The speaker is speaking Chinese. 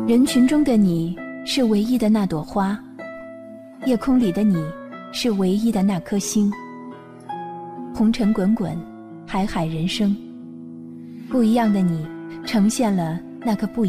人群中的你是唯一的那朵花，夜空里的你是唯一的那颗星。红尘滚滚，海海人生，不一样的你呈现了那个不